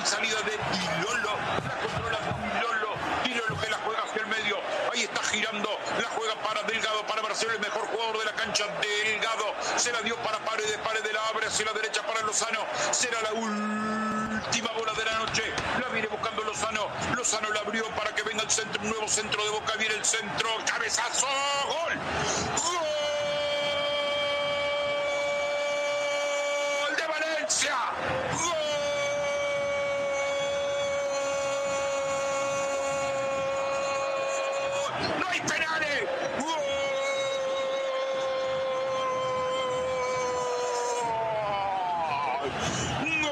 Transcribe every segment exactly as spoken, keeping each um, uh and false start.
salida de Di Lolo, la controla Di Lolo, Di Lolo que la juega hacia el medio, ahí está girando, la juega para Delgado, para Marcelo, el mejor jugador de la cancha, Delgado, se la dio para Paredes, Paredes la abre hacia la derecha para Lozano, será la última bola de la noche, la viene buscando Lozano, Lozano la abrió para que venga el centro, un nuevo centro de Boca, viene el centro, cabezazo, gol, gol de Valencia, gol. No hay penales. ¡Gol! ¡Gol!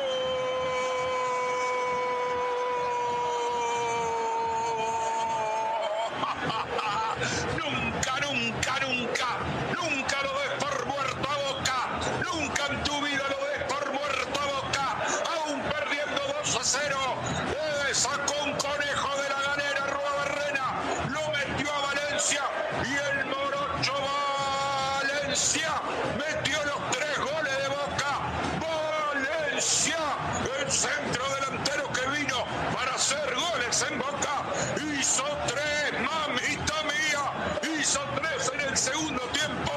Nunca, nunca, nunca, nunca lo des por muerto a Boca. Nunca en tu vida lo des por muerto a Boca. Aún perdiendo dos a cero. Eh, sacó un conejo de la galera, Rúa Barrena. Lo metió a Valencia y el morocho Valencia metió los tres goles de Boca. Valencia, el centro delantero que vino para hacer goles en Boca, hizo tres, mamita mía, hizo tres en el segundo tiempo.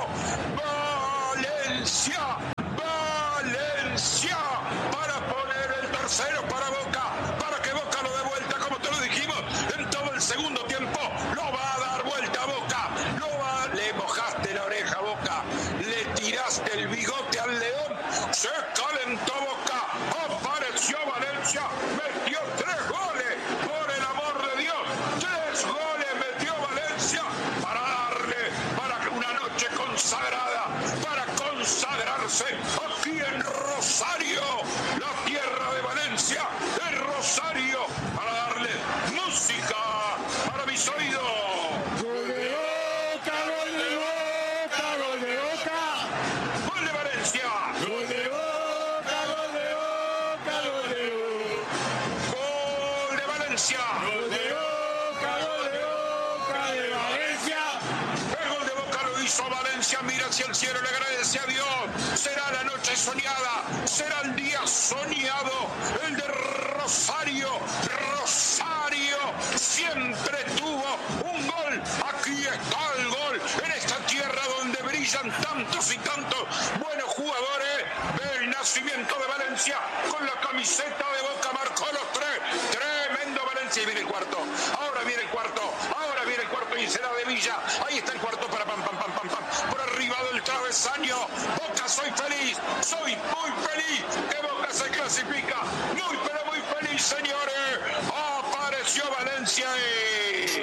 Valencia, Valencia, para poner el tercero para Boca, para que Boca lo dé vuelta, como te lo dijimos, en todo el segundo tiempo. Lo va a dar vuelta a Boca, lo va, le mojaste la oreja a Boca, le tiraste el bigote al león, se calentó Boca, apareció Valencia, metió tres goles, por el amor de Dios, tres goles metió Valencia para darle, para una noche consagrada, para consagrarse aquí en Rosario, la tierra de Valencia, en Rosario, para darle música para mis oídos. Gol de Boca, gol de Boca, gol de Boca. Gol de Valencia. Gol de Boca, gol de Boca, gol de Boca. Gol de Valencia. Gol de Boca, gol de Boca de Valencia. El gol de Boca lo hizo Valencia, mira hacia el cielo, le agradece a Dios. Será la noche soñada, será el día soñado, el de Rosario. Rosario siempre tuvo un gol, aquí está el gol, en esta tierra donde brillan tantos y tantos buenos jugadores. Ve el nacimiento de Valencia con la camiseta de Boca, marcó los tres, tremendo Valencia, y viene el cuarto, ahora viene el cuarto, ahora viene el cuarto y será de Villa, ahí está el cuarto para pam, pam, pam, pam, pam, por arriba del travesaño. Boca, soy feliz, soy muy feliz que Boca se clasifica, muy pero muy feliz, señores. Apareció Valencia y...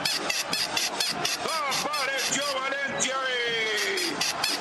apareció Valencia y...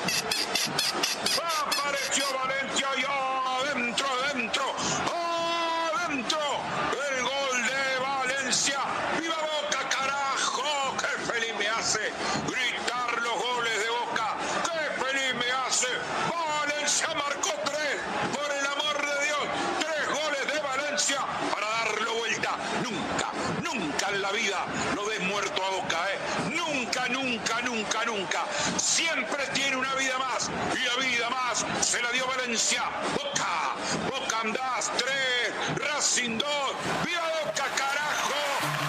apareció Valencia y adentro, adentro, adentro, el gol de Valencia. ¡Viva Boca, carajo! ¡Qué feliz me hace gritar los goles de Boca! ¡Qué feliz me hace! Valencia marcó tres, por el amor de Dios, tres goles de Valencia para darlo vuelta. Nunca, nunca en la vida lo des muerto a Boca, ¿eh? Nunca, nunca, nunca, nunca. Siempre tiene una vida más, y la vida más se la dio Valencia. Boca, Boca andás, tres, Racing dos, ¡viva Boca, carajo!